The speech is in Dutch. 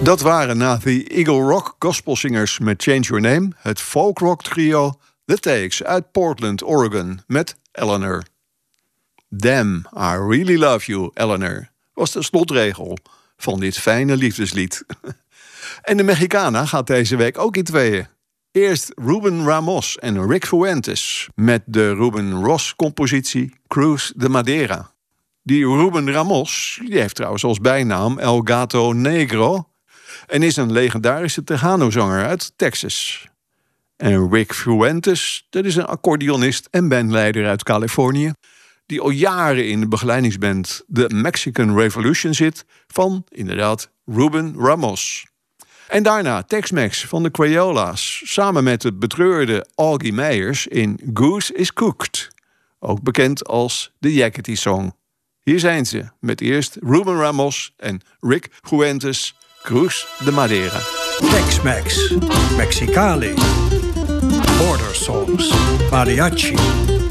Dat waren na de Eagle Rock gospelzingers met Change Your Name... het folkrock trio The Takes uit Portland, Oregon met Eleanor. Damn, I really love you, Eleanor, was de slotregel van dit fijne liefdeslied. En de Mexicana gaat deze week ook in tweeën. Eerst Ruben Ramos en Rick Fuentes met de Ruben Ross-compositie Cruz de Madera. Die Ruben Ramos die heeft trouwens als bijnaam El Gato Negro... en is een legendarische Tejano-zanger uit Texas. En Rick Fuentes, dat is een accordeonist en bandleider uit Californië... die al jaren in de begeleidingsband The Mexican Revolution zit... van, inderdaad, Ruben Ramos. En daarna Tex-Mex van de Crayola's... samen met de betreurde Augie Meyers in Goose is Cooked. Ook bekend als de Yakety Song. Hier zijn ze, met eerst Ruben Ramos en Rick Fuentes... Cruz de Madera. Tex-Mex, Mexicali, Border Songs, Mariachi,